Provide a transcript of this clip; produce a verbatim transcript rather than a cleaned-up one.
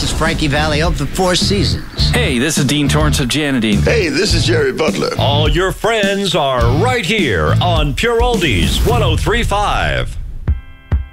is Frankie Valli of the Four Seasons. Hey, this is Dean Torrance of Janadine. Hey, this is Jerry Butler. All your friends are right here on Pure Oldies one oh three point five.